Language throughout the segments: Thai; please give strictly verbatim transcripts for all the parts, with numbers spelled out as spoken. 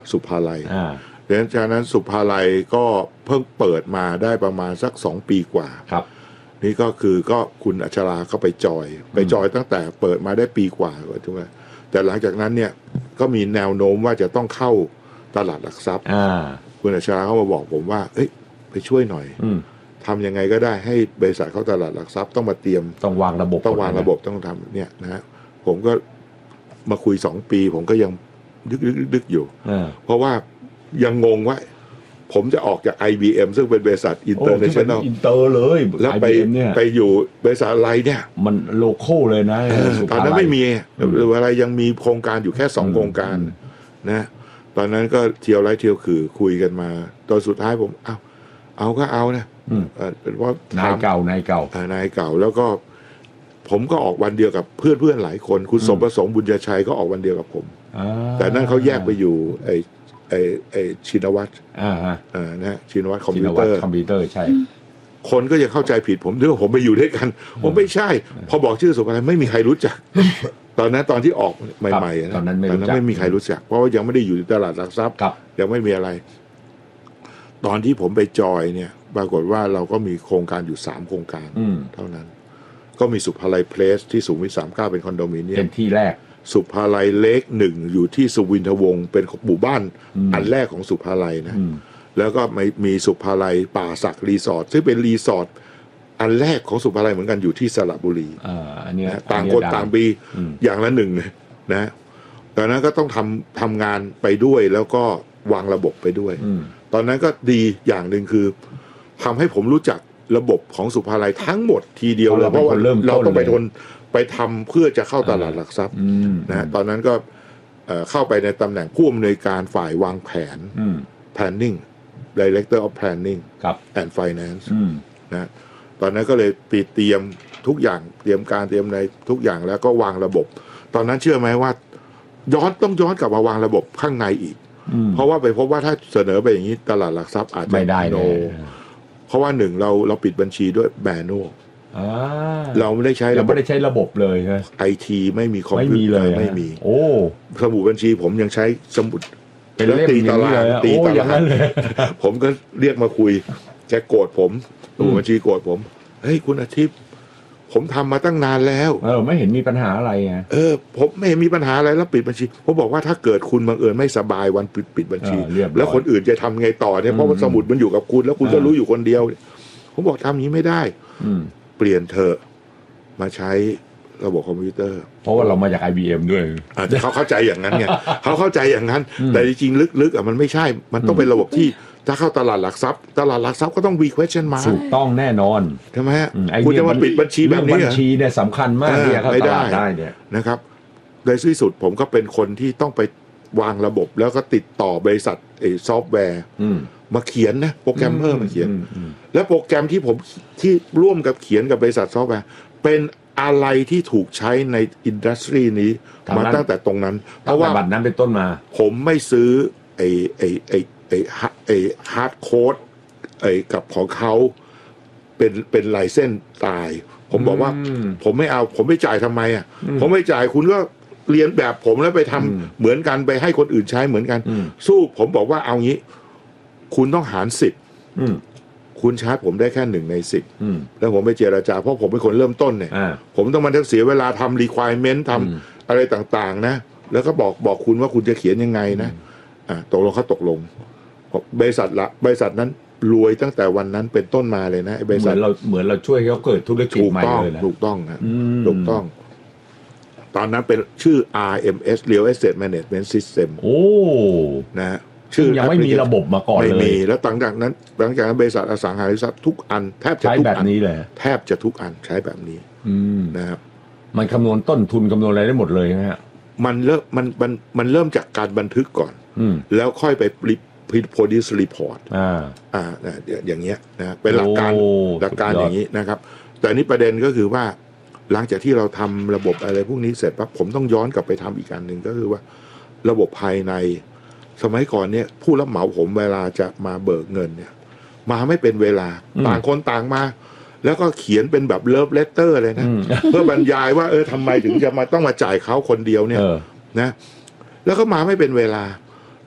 สุภาลัยดังนั้นฉะนั้นสุภาลัยก็เพิ่งเปิดมาได้ประมาณสักสองปีกว่าครับนี่ก็คือก็คุณอัชราก็ไปจอยไปจอยตั้งแต่เปิดมาได้ปีกว่าใช่ไหมแต่หลังจากนั้นเนี่ยก็มีแนวโน้มว่าจะต้องเข้าตลาดหลักทรัพย์คุณอัชราเขามาบอกผมว่าเอ้ยไปช่วยหน่อยทำยังไงก็ได้ให้บริษัทเข้าตลาดหลักทรัพย์ต้องมาเตรียมต้องวางระบบต้องวางระบบต้องทำเนี่ยนะฮะผมก็มาคุยสองปีผมก็ยังดึกดึกดึกอยู่เพราะว่ายังงงว่าผมจะออกจาก ไอ บี เอ็ม ซึ่งเป็นบริษัทอินเตอร์เนชั่นแนลอินเตอร์เลยแล้วไปไปอยู่บริษัทอะไรเนี่ยมันโลคอลเลยนะตอนนั้นไม่มีหรืออะไรยังมีโครงการอยู่แค่สองโครงการนะตอนนั้นก็เที่ยวไล่เที่ยวคือคุยกันมาตอนสุดท้ายผมเอาเอาก็เอานะเป็นว่านายเก่านายเก่านายเก่าแล้วก็ผมก็ออกวันเดียวกับเพื่อนเพื่อนหลายคนคุณสมประสงค์บุญญชัยก็ออกวันเดียวกับผมแต่นั่นเขาแยกไปอยู่ไอไอไอชินวัตรอ่าฮะอ่านะชินวัตรคอมพิวเตอร์คอมพิวเตอร์ใช่คนก็จะเข้าใจผิดผมด้วยว่าผมไปอยู่ด้วยกันผมไม่ใช่พอบอกชื่อสุภาลัยไม่มีใครรู้จักตอนนั้นตอนที่ออกใหม่ๆนะตอนนั้นไม่มีใครรู้จักเพราะว่ายังไม่ได้อยู่ในตลาดหลักทรัพย์ยังไม่มีอะไรตอนที่ผมไปจอยเนี่ยปรากฏว่าเราก็มีโครงการอยู่สามโครงการเท่านั้นก็มีสุภาลัยเพลสที่สุขุมวิทสามสิบเก้าเป็นคอนโดมิเนียมเป็นที่แรกสุภาลัยเล็กหนึ่งอยู่ที่สุวินทวงศ์เป็นหมู่บ้านอันแรกของสุภาลัยนะแล้วก็มีสุภาลัยป่าศักรีสอร์ทซึ่งเป็นรีสอร์ทอันแรกของสุภาลัยเหมือนกันอยู่ที่สระบุรีต่างคนต่างปีอย่างละหนึ่งนะตอนนั้นก็ต้องทำทำงานไปด้วยแล้วก็วางระบบไปด้วยตอนนั้นก็ดีอย่างหนึ่งคือทำให้ผมรู้จักระบบของสุภาลัยทั้งหมดทีเดียวเลยเพราะว่าเราต้องไปทนไปทำเพื่อจะเข้าตลาดหลักทรัพย์นะตอนนั้นก็เข้าไปในตำแหน่งผู้อำนวยการฝ่ายวางแผน planning director of planning and finance นะตอนนั้นก็เลยเตรียมทุกอย่างเตรียมการเตรียมในทุกอย่างแล้วก็วางระบบตอนนั้นเชื่อไหมว่าย้อนต้องย้อนกลับมาวางระบบข้างในอีกเพราะว่าไปพบว่าถ้าเสนอไปอย่างนี้ตลาดหลักทรัพย์อาจจะไม่ได้โนเพราะว่าหนึ่งเราเราปิดบัญชีด้วยแมนนวลเราไม่ได้ใช้เราไม่ได้ใช้ระบบเลยนะไอทีไม่มีคอมพิวเตอร์ไม่มีโอ้สมุดบัญชีผมยังใช้สมุดเป็นเล่มตีตารางตีตารางผมก็เรียกมาคุยแกโกรธผมสมุดบัญชีโกรธผมเฮ้ยคุณอาทิตย์ผมทำมาตั้งนานแล้วเออไม่เห็นมีปัญหาอะไรไงเออผมไม่เห็นมีปัญหาอะไรแล้วปิดบัญชีผมบอกว่าถ้าเกิดคุณบังเอิญไม่สบายวันปิดปิดบัญชีแล้วคนอื่นจะทำไงต่อเนี่ยเพราะว่าสมุดมันอยู่กับคุณแล้วคุณก็รู้อยู่คนเดียวผมบอกทำอย่างนี้ไม่ได้เปลี่ยนเถอะมาใช้ระบบคอมพิวเตอร์เพราะว่าเรามาจาก ไอ บี เอ็ม ด้วยเขาเข้าใจอย่างนั้นไงเขาเข้าใจอย่างนั้นแต่จริงๆลึกๆอ่ะมันไม่ใช่มันต้องเป็นระบบที่ถ้าเข้าตลาดหลักทรัพย์ตลาดหลักทรัพย์ก็ต้องมี question mark ถูกต้องแน่นอนใช่ไหมฮะคุณจะมาปิดบัญชีแบบนี้บัญชีเนี่ยสำคัญมากที่จะเข้าตลาดได้เนี่ยนะครับในที่สุดผมก็เป็นคนที่ต้องไปวางระบบแล้วก็ติดต่อบริษัทไอ้ซอฟต์แวร์มาเขียนนะโปรแกรมเมอร์มาเขียนแล้วโปรแกรมที่ผมที่ร่วมกับเขียนกับบริษัทซอฟต์แวร์เป็นอะไรที่ถูกใช้ในอินดัสทรีนี้มาตั้งแต่ตรงนั้นเพราะว่าบัตรนั้นเป็นต้นมาผมไม่ซื้อไอ้ไอ้ไอ้ไอ้ไอ้ฮาร์ดโค้ดไอ้กับของเขาเป็นเป็นไลเซนส์ตายผมบอกว่าผมไม่เอาผมไม่จ่ายทำไมอ่ะผมไม่จ่ายคุณก็เรียนแบบผมแล้วไปทำเหมือนกันไปให้คนอื่นใช้เหมือนกันสู้ผมบอกว่าเอางี้คุณต้องหารสิบคุณชาร์จผมได้แค่หนึ่งในสิบแล้วผมไปเจรจาเพราะผมเป็นคนเริ่มต้นเนี่ยผมต้องมาเสียเวลาทำ requirement ทำอะไรต่างๆนะแล้วก็บอกบอกคุณว่าคุณจะเขียนยังไงนะอ่าตกลงเขาตกลงบริษัทละบริษัทนั้นรวยตั้งแต่วันนั้นเป็นต้นมาเลยนะบริษัทเราเหมือนเราช่วยเขาเกิดธุรกิจใหม่เลยนะถูกต้องนะถูกต้องตอนนั้นเป็นชื่อ อาร์ เอ็ม เอส Real Estate Management System โอ้นะชื่อยังไม่มีระบบมาก่อนเลยไม่มีแล้วหลังจากนั้นหลังจากนั้นบริษัทอสังหาริมทรัพย์ทุกอันแทบจะทุกอันนี้เลยแทบจะทุกอันใช้แบบนี้นะครับมันคำนวณต้นทุนคำนวณอะไรได้หมดเลยนะฮะมันเริ่มมันมันมันเริ่มจากการบันทึกก่อนแล้วค่อยไปproduce report อ่าอ่าอย่างเงี้ยนะเป็นหลักการหลักการอย่างนี้นะครับแต่นี้ประเด็นก็คือว่าหลังจากที่เราทำระบบอะไรพวกนี้เสร็จปั๊บผมต้องย้อนกลับไปทำอีกอันหนึ่งก็คือว่าระบบภายในสมัยก่อนเนี่ยผู้รับเหมาผมเวลาจะมาเบิกเงินเนี่ยมาไม่เป็นเวลาต่างคนต่างมาแล้วก็เขียนเป็นแบบเลิฟเลตเตอร์เลยนะเพื่อบรรยายว่าเออทำไมถึงจะมาต้องมาจ่ายเขาคนเดียวเนี่ยนะแล้วก็มาไม่เป็นเวลา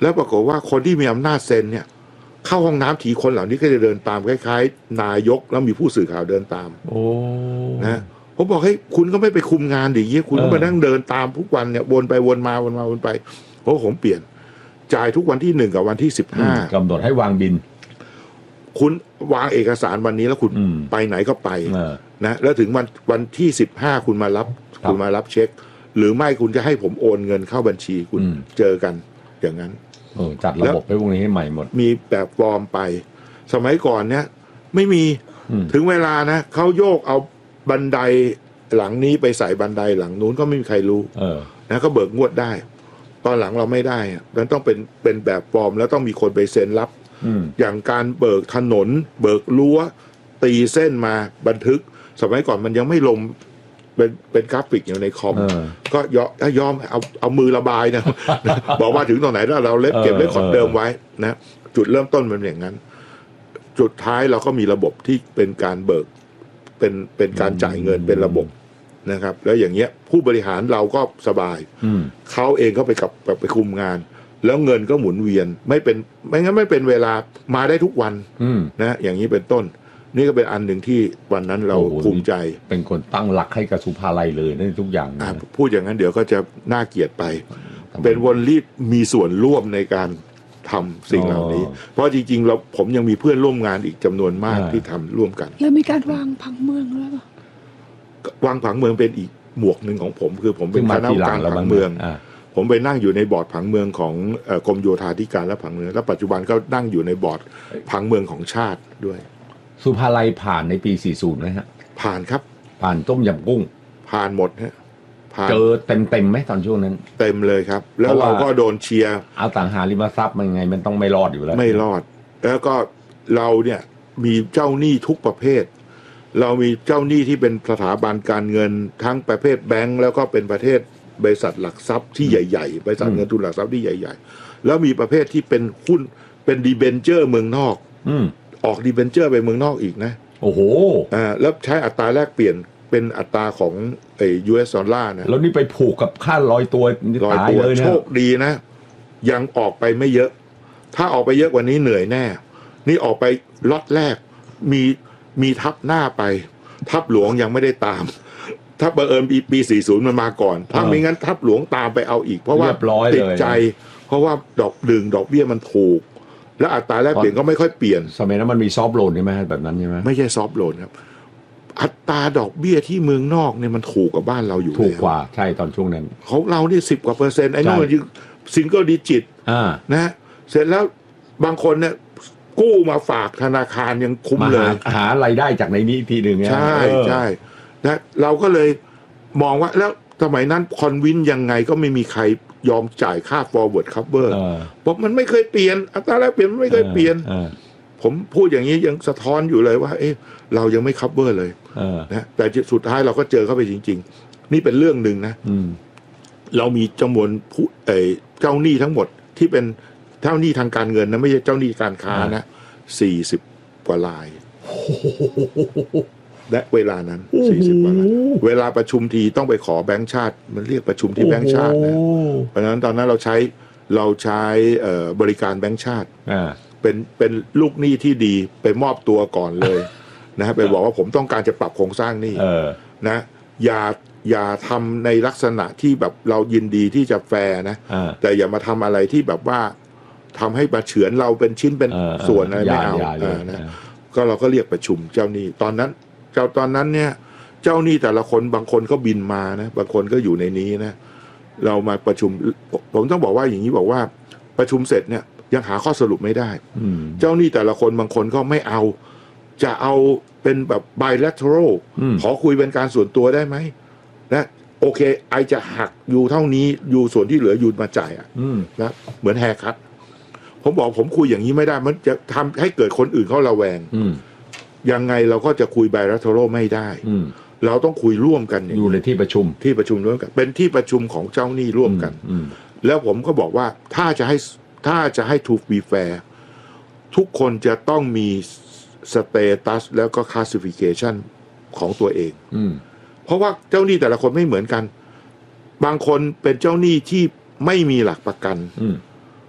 แล้วปรากฏว่าคนที่มีอำนาจเซ็นเนี่ยเข้าห้องน้ำทีคนเหล่านี้ก็จะเดินตามคล้ายๆนายกแล้วมีผู้สื่อข่าวเดินตามโอ้นะผมบอกให้คุณก็ไม่ไปคุมงานดิเงี้ยคุณก็มานั่งเดินตามทุกวันเนี่ยวนไปวนมาวนมาวนไปเพราะผมเปลี่ยนจ่ายทุกวันที่หนึ่งกับวันที่สิบห้ากำหนดให้วางบินคุณวางเอกสารวันนี้แล้วคุณอืมไปไหนก็ไปเออนะแล้วถึงวันวันที่สิบห้าคุณมารับครับคุณมารับเช็ค หรือไม่คุณจะให้ผมโอนเงินเข้าบัญชีคุณอืมเจอกันอย่างนั้นเออจัดระบบให้พวกนี้ให้ใหม่หมดมีแบบฟอร์มไป สมัยก่อนเนี่ยไม่มีอืมถึงเวลานะเขาโยกเอาบันไดหลังนี้ไปใส่บันไดหลังนู้นก็ไม่มีใครรู้เออนะก็เบิกงวดได้ ตอนหลังเราไม่ได้อะมันต้องเป็นเป็นแบบฟอร์มแล้วต้องมีคนไปเซ็นรับอืมอย่างการเบิกถนน เบิกรั้วตีเส้นมาบันทึก สมัยก่อนมันยังไม่ลงเป็นเป็นกราฟิกอยู่ในคอมเออก็ยอมถ้ายอมเอาเอามือระบายนะ บอกว่าถึงตรงไหนแล้วเราเล็บเก็บเออเลขคอร์ดเออเดิมไว้นะ จุดเริ่มต้นมันอย่างนั้น จุดท้ายเราก็มีระบบที่เป็นการเบิกเป็นเป็นการจ่ายเงินเป็นระบบนะครับ แล้วอย่างเงี้ยผู้บริหารเราก็สบายอืมเขาเองก็ไปกับไปคุมงาน แล้วเงินก็หมุนเวียนไม่เป็นไม่งั้นไม่เป็นเวลามาได้ทุกวันอืมนะอย่างนี้เป็นต้น นี่ก็เป็นอันหนึ่งที่วันนั้นเราโอ้โหภูมิใจเป็นคนตั้งหลักให้กับสุภาลัยเลยนั่นทุกอย่างอ่ะนะพูดอย่างนั้นเดี๋ยวก็จะน่าเกลียดไปทำไมเป็นวนรีดมีส่วนร่วมในการทำสิ่งเหล่านี้อ๋อเพราะจริงๆเราผมยังมีเพื่อนร่วมงานอีกจำนวนมากอ่าที่ทำร่วมกันแล้วมีการวางผังเมืองแล้วเปล่าวางผังเมืองเป็นอีกหมวกหนึ่งของผม คือผมเป็ซึ่นงคมาณะกรทีรมหลักาง รแล้วผับางงเมืองอ่าผมไปนั่งอยู่ในบอร์ดผังเมืองของเอ่อกรมโยธาธิการและผังเมืองและปัจจุบันก็นั่งอยู่ในบอร์ดผังเมืองของชาติด้วยสุภาลัยผ่านในปี สี่สิบ นะฮะผ่านครับผ่านต้มยำกุ้งผ่านหมดฮะผ่านเจอเต็มเต็มๆไหมตอนช่วงนั้นเต็มเลยครับ แล้วเพราะว่าเราก็โดนเชียร์เอาต่างหาริมทรัพย์มันไงมันต้องไม่รอดอยู่แล้วไม่รอด แล้วก็เราเนี่ยมีเจ้าหนี้ทุกประเภท เรามีเจ้าหนี้ที่เป็นสถาบันการเงินทั้งประเภทแบงก์แล้วก็เป็นประเภทบริษัทหลักทรัพย์ที่ใหญ่ๆบริษัทเงินทุนหลักทรัพย์ที่ใหญ่ ๆ แล้วมีประเภทที่เป็นหุ้นเป็นดีเบนเจอร์เมืองนอกอืมออกดีเบนเจอร์ไปเมืองนอกอีกนะโอ้โหอ่าแล้วใช้อัตราแลกเปลี่ยนเป็นอัตราของไอ้ ยู เอส ดอลลาร์นะแล้วนี่ไปผูกกับค่าลอยตัวนี่ลอยตายตัวเลยโชนะคดีนะ ยังออกไปไม่เยอะ ถ้าออกไปเยอะกว่านี้เหนื่อยแน่ นี่ออกไปล็อตแรกมีมีทับหน้าไป ทับหลวงยังไม่ได้ตาม ถ้าบังเอิญปีปีสี่สิบมันมาก่อน ถ้าเออไม่งั้นทับหลวงตามไปเอาอีก เพราะว่าเรียบร้อยติดเลยใจ เพราะว่าดอกดึงดอกเบี้ยมันถูก และอัตราแลกเปลี่ยนก็ไม่ค่อยเปลี่ยนสมัยนั้นมันมีซอฟต์โลนใช่ไหมแบบนั้นใช่ไหมไม่ใช่ซอฟต์โลนครับ อัตราดอกเบี้ยที่เมืองนอกเนี่ยมันถูกกว่าบ้านเราอยู่ถูกแล้กว่าใช่ตอนช่วงนั้นของเรานี่สิบกว่าเปอร์เซ็นต์ไอ้นู่นใช่มันซิงเกิลดิจิตอ่านะฮะเสร็จแล้วบางคนเนี่ยกู้มาฝากธนาคารยังคุ้มมาเลหาย หารายได้จากในนี้อีกทีหนึ่งนะใช่เออใช่นะเราก็เลยมองว่าแล้วสมัยนั้นคอนวินยังไงก็ไม่มีใครยอมจ่ายค่า forward cover เออเพราะมันไม่เคยเปลี่ยนอัตราแลกเปลี่ยนมันไม่เคยเปลี่ยนเออผมพูดอย่างนี้ยังสะท้อนอยู่เลยว่า เอ๊ะเรายังไม่ cover เลยเออนะแต่สุดท้ายเราก็เจอเข้าไปจริง ๆ นี่เป็นเรื่องหนึ่งนะอืมเรามีจำนวนผู้เอ่อเจ้าหนี้ทั้งหมดที่เป็นเจ้าหนี้ทางการเงินนะไม่ใช่เจ้าหนี้การค้านะสี่สิบกว่ารายและเวลานั้นสี่สิบกว่ารายเวลาประชุมทีต้องไปขอแบงก์ชาติมันเรียกประชุมที่แบงก์ชาตินะโอ้โหเพราะฉะนั้นตอนนั้นเราใช้เราใช้เอ่อบริการแบงก์ชาติอ่าเป็นเป็นลูกหนี้ที่ดีไปมอบตัวก่อนเลยนะฮะไปบอกว่าผมต้องการจะปรับโครงสร้างหนี้เออนะอย่าอย่าทำในลักษณะที่แบบเรายินดีที่จะแฟร์นะอ่าแต่อย่ามาทำอะไรที่แบบว่าทำให้มาเฉือนเราเป็นชิ้นเป็นเออส่วนอะไรอย่าไม่เอาอย่าเลยเออนะเออก็เราก็เรียกประชุมเจ้าหนี้ตอนนั้น เจ้าตอนนั้นเนี่ย เจ้าหนี้แต่ละคนบางคนก็บินมานะบางคนก็อยู่ในนี้นะ เรามาประชุมผมต้องบอกว่าอย่างนี้บอกว่าประชุมเสร็จเนี่ยยังหาข้อสรุปไม่ได้อืมเจ้าหนี้แต่ละคนบางคนก็ไม่เอา จะเอาเป็นแบบ bilateral อืมขอคุยเป็นการส่วนตัวได้ไหมนะโอเคไอจะหักอยู่เท่านี้อยู่ส่วนที่เหลืออยู่มาจ่ายอะอืมนะเหมือนแฮร์คัทผมบอกผมคุยอย่างนี้ไม่ได้ มันจะทำให้เกิดคนอื่นเขาระแวงอืมยังไงเราก็จะคุย bilateral ไม่ได้อืมเราต้องคุยร่วมกันอย่างอยู่ในนี้ที่ประชุมที่ประชุมร่วมกัน เป็นที่ประชุมของเจ้าหนี้ร่วมกันอืมแล้วผมก็บอกว่าถ้าจะให้ถ้าจะให้ to be fair ทุกคนจะต้องมีสเตตัสแล้วก็ classification ของตัวเองอืมเพราะว่าเจ้าหนี้แต่ละคนไม่เหมือนกัน บางคนเป็นเจ้าหนี้ที่ไม่มีหลักประกันอืม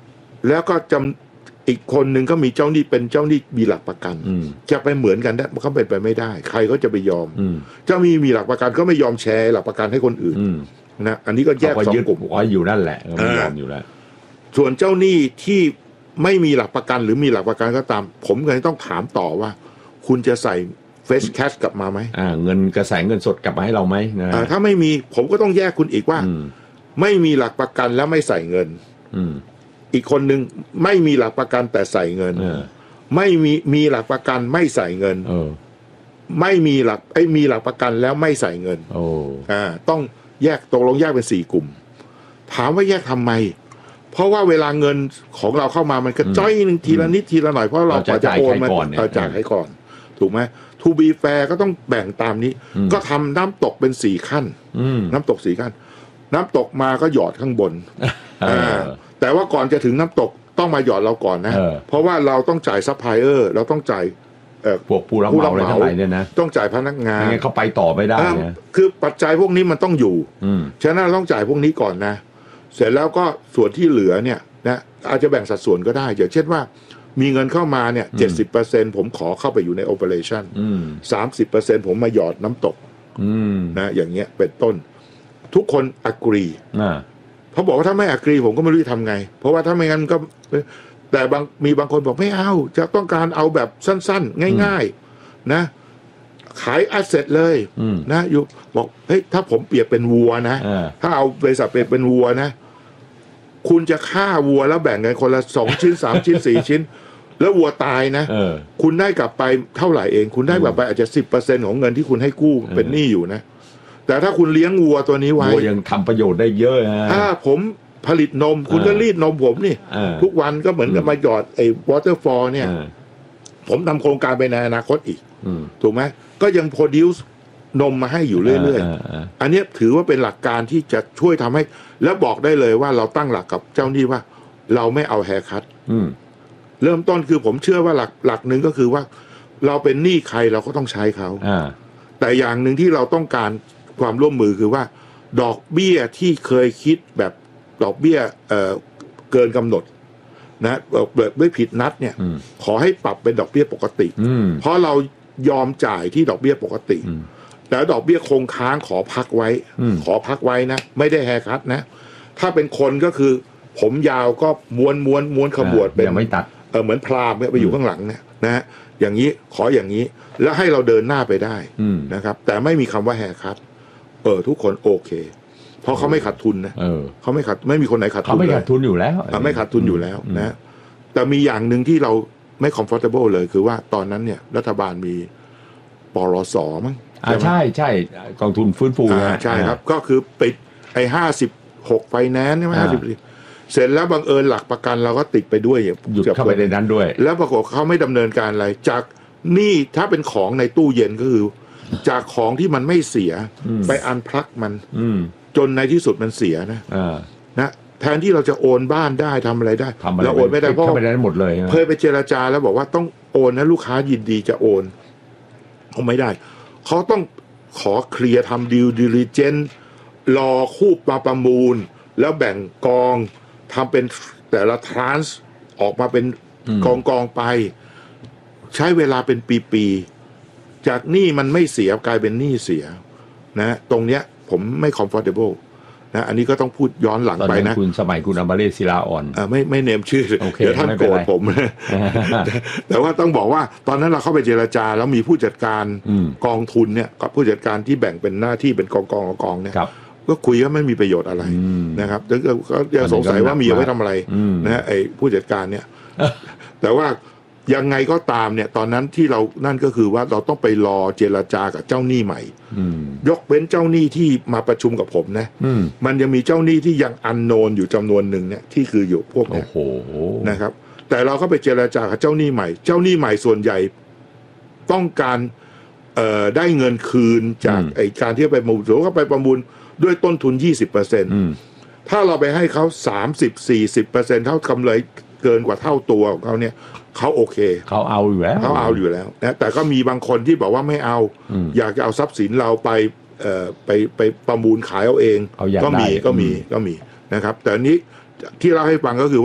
แล้วก็จำอีกคนหนึ่งก็มีเจ้าหนี้เป็นเจ้าหนี้มีหลักประกันอืมจะไปเหมือนกันได้มันก็เป็นไปไม่ได้ ใครก็จะไปยอมอืมเจ้าหนี้มีหลักประกันก็ไม่ยอมแชร์หลักประกันให้คนอื่นอืมนะอันนี้ก็แยกเขาสองยึดกลุ่มไว้อยู่นั่นแหละก็ไม่ยอมอ่าอยู่แล้วส่วนเจ้าหนี้ที่ไม่มีหลักประกันหรือมีหลักประกันก็ตาม ผมก็ต้องถามต่อว่า คุณจะใส่เฟชแคชกลับมาไหมอ่า เงินกระแสเงินสดกลับมาให้เราไหมนะอ่าถ้าไม่มีผมก็ต้องแยกคุณอีกว่าอืมไม่มีหลักประกันแล้วไม่ใส่เงินอืมอีกคนหนึ่งไม่มีหลักประกันแต่ใส่เงินเออไม่มีมีหลักประกันไม่ใส่เงินเออไม่มีหลักไอ้ยมีหลักประกันแล้วไม่ใส่เงินโอ้อ่าต้องแยกตกลงแยกเป็นสี่กลุ่ม ถามว่าแยกทำไม เพราะว่าเวลาเงินของเราเข้ามามันก็จ้อยหนึ่งทีละนิดทีละหน่อยเพราะเรากว่าจะโอนมันเราจ่ายให้ก่อน ถูกไหมทูบีแฟร์ก็ต้องแบ่งตามนี้ ก็ทำน้ำตกเป็นสี่ขั้นอืมน้ำตกสี่ขั้น น้ำตกมาก็หยอดข้างบนเอออ่าแต่ว่าก่อนจะถึงน้ำตกต้องมาหยอดเราก่อนนะเออเพราะว่าเราต้องจ่ายซัพพลายเออร์เราต้องจ่ายเอ่อพวกผู้รับผู้เหรัมาบอะไรเหมาทั้งหลายเนี่ยนะต้องจ่ายพนักงานไม่งั้นเขาไปต่อไม่ได้อ่านะคือปัจจัยพวกนี้มันต้องอยู่อืมฉะนั้นเราต้องจ่ายพวกนี้ก่อนนะ เสร็จแล้วก็ส่วนที่เหลือเนี่ยนะอาจจะแบ่งสัดส่วนก็ได้อย่างเช่นว่า มีเงินเข้ามาเนี่ยเจ็ดสิบเปอร์เซ็นผมขอเข้าไปอยู่ในโอเปอเรชั่นอืมสามสิบเปอร์เซ็นผมมาหยอดน้ำตกอืมนะอย่างเงี้ยเป็นต้น ทุกคนอกรีอ่าเขาบอกว่าถ้าไม่อกรีผมก็ไม่รู้จะทำไง เพราะว่าถ้าไม่งั้นก็แต่บางมีบางคนบอกไม่เอา จะต้องการเอาแบบสั้นๆ ง่ายๆนะ ขายแอสเซทเลยอืมนะอยู่บอกเฮ้ยถ้าผมเปรียบเป็นวัวนะอ่าถ้าเอาบริษัทเปรียบเป็นวัวนะ คุณจะฆ่าวัวแล้วแบ่งกันคนละสองชิ้นสามชิ้นสี่ชิ้น แล้ววัวตายนะเออคุณได้กลับไปเท่าไหร่เอง คุณได้กลับไปอาจจะสิบเปอร์เซ็นของเงินที่คุณให้กู้เป็นหนี้อยู่นะ แต่ถ้าคุณเลี้ยงวัวตัวนี้ไว้วัวยังทำประโยชน์ได้เยอะนะถ้าผมผลิตนม คุณก็รีดนมผมนี่เออทุกวันก็เหมือนกับมาหยอดไอ้วอเตอร์ฟอลเนี่ยเออผมทำโครงการไปในอนาคตอีกอืมถูกไหมก็ยังโปรดิวซ์นมมาให้อยู่เรื่อยาาๆ อันเนี้ยถือว่าเป็นหลักการที่จะช่วยทำให้ แล้วบอกได้เลยว่าเราตั้งหลักกับเจ้าหนี้ว่า เราไม่เอาแฮร์คัทอืมเริ่มต้นคือผมเชื่อว่าหลักหลักหนึ่งก็คือว่า เราเป็นหนี้ใครเราก็ต้องใช้เขาอ่าแต่อย่างหนึ่งที่เราต้องการความร่วมมือคือว่า ดอกเบี้ยที่เคยคิดแบบดอกเบี้ยเอ่อเกินกำหนดนะแบบไม่ผิดนัดเนี่ยอืมขอให้ปรับเป็นดอกเบี้ยปกติอืมเพราะเรายอมจ่ายที่ดอกเบี้ยปกติอืมแล้วดอกเบี้ยคงค้างขอพักไว้อืมขอพักไว้นะ ไม่ได้แฮร์คัทนะ ถ้าเป็นคนก็คือ ผมยาวก็ม้วนม้วนม้วนขบวดเป็นยังไม่ตัดเออเหมือนพราหมณ์เนี่ยไปอยู่ข้างหลังเนี่ยนะฮะอย่างนี้ขออย่างนี้ แล้วให้เราเดินหน้าไปได้อืมนะครับ แต่ไม่มีคำว่าแฮร์คัทเออทุกคนโอเค เพราะเขาไม่ขาดทุนนะเออเขาไม่ขาดไม่มีคนไหนขาดเขาทุนไม่เลขาดยทุนอยู่แล้วอ่ะไม่ขาดทุนอยู่แล้วนะ แต่มีอย่างหนึ่งที่เราไม่ comfortable เลยคือว่าตอนนั้นเนี่ยรัฐบาลมีปลสมั้งอ่าไหมใช่ใช่กองทุนฟื้นฟูอ่านะใช่ครับ ก็คือปิดไอ้ห้าสิบหกไฟแนนซ์ใช่ไหมอ่าห้าสิบเสร็จแล้วบังเอิญหลักประกันเราก็ติดไปด้วยหยุดเข้าไปในนั้นด้วยแล้วปรากฏเขาไม่ดำเนินการอะไร จากหนี่ถ้าเป็นของในตู้เย็นก็คือ จากของที่มันไม่เสียอืมไปอันพลักมันอืมจนในที่สุดมันเสียนะอ่านะแทนที่เราจะโอนบ้านได้ทำอะไรได้ทำอะไรเราโอนไม่ได้เพราะเข้าไปในนั้นหมดเลยนะเคยไปเจรจาแล้วบอกว่าต้องโอนนะลูกค้ายินดีจะโอนเขาไม่ได้ เขาต้องขอเคลียร์ทำดิวดิลิเจนรอคูปมาประมูล แล้วแบ่งกองทำเป็นแต่ละทรานส์ออกมาเป็นกองกองไป ใช้เวลาเป็นปีๆจากหนี้มันไม่เสียกลายเป็นหนี้เสียนะตรงเนี้ยผมไม่ comfortable นะอันนี้ก็ต้องพูดย้อนหลังตอนไปนั้นนะคุณสมัยคุณอัมบาเลศิลาอ่อนอ่าไม่ไม่เนมชื่อโอเคเดี๋ยวท่านไม่โกเป็นรไรธผม แต่ว่าต้องบอกว่าตอนนั้นเราเข้าไปเจรจาแล้วมีผู้จัดการอืมกองทุนเนี่ยกับผู้จัดการที่แบ่งเป็นหน้าที่เป็นกองกองกองเนี่ยครับก็คุยก็ไม่มีประโยชน์อะไรอืมนะครับแล้วก็ก็ยังสงสัยว่ามีเอาไว้ทำอะไรอืมนะไอ้ผู้จัดการเนี่ย แต่ว่ายังไงก็ตามเนี่ยตอนนั้นที่เรานั่นก็คือว่าเราต้องไปรอเจรจากับเจ้าหนี้ใหม่อืมยกเว้นเจ้าหนี้ที่มาประชุมกับผมนะอืมมันยังมีเจ้าหนี้ที่ยังอันโนนอยู่จำนวนหนึ่งเนี่ยที่คืออยู่พวกโอ้เนี้ยโหนะครับ แต่เราก็ไปเจรจากับเจ้าหนี้ใหม่ เจ้าหนี้ใหม่ส่วนใหญ่ต้องการเอ่อได้เงินคืนจากไอ้การที่ไปประมูลหรือว่าไปประมูลด้วยต้นทุน ยี่สิบเปอร์เซ็นต์อืมถ้าเราไปให้เขา สามสิบ สี่สิบเปอร์เซ็นต์ เท่ากำไรเกินกว่าเท่าตัวของเขาเนี่ยเขาโอเคเขาเอาอยู่แล้วเขาเอาอยู่แล้วนะแต่ก็มีบางคนที่บอกว่าไม่เอาอืมอยากจะเอาทรัพย์สินเราไปเอ่อไปไปประมูลขายเอาเองเอาอยากก็มีได้ก็มีอืมก็มีนะครับ แต่อันนี้ที่เล่าให้ฟังก็คือว่า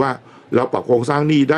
เราปรับโครงสร้างหนี้ได้